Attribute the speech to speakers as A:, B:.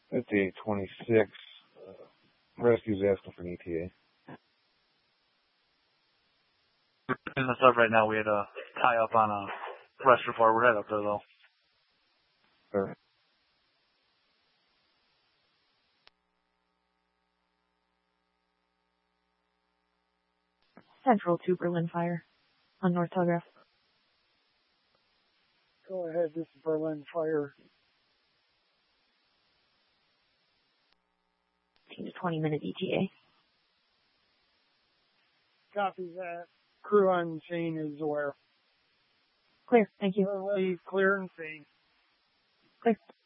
A: 5826. Rescue's asking for an ETA.
B: In the sub right now, we had a tie up on a rescue report. We're headed up there though.
A: Sure.
C: Central to Berlin Fire on North Telegraph.
D: Go ahead, this is Berlin Fire.
C: 15 to 20 minute ETA.
D: Copy that. Crew on scene is aware.
C: Clear, thank you.
D: Clear and safe.
C: Clear.